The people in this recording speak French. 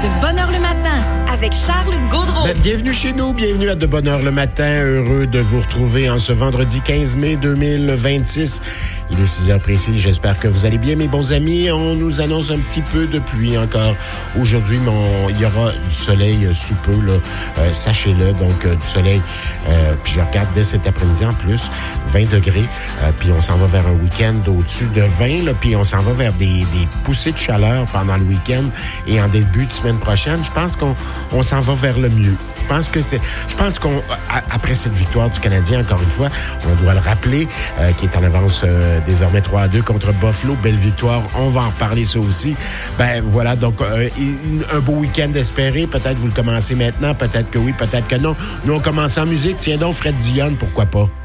De bonne heure le matin, avec Charles Gaudreau. Bienvenue chez nous, bienvenue à De bonne heure le matin. Heureux de vous retrouver en ce vendredi 15 mai 2026. Il est 6 heures précises, j'espère que vous allez bien, mes bons amis. On nous annonce un petit peu de pluie encore aujourd'hui, mais il y aura du soleil sous peu, là, sachez-le, donc du soleil. Puis je regarde dès cet après-midi en plus, 20 degrés, puis on s'en va vers un week-end au-dessus de 20, là, puis on s'en va vers des poussées de chaleur pendant le week-end et en début de semaine prochaine. Je pense qu'on s'en va vers le mieux. Je pense qu'après cette victoire du Canadien, encore une fois, on doit le rappeler, qui est en avance désormais 3-2 contre Buffalo. Belle victoire. On va en reparler ça aussi. Ben voilà, donc un beau week-end espéré. Peut-être vous le commencez maintenant, peut-être que oui, peut-être que non. Nous, on commence en musique. Tiens donc, Fred Dionne, pourquoi pas?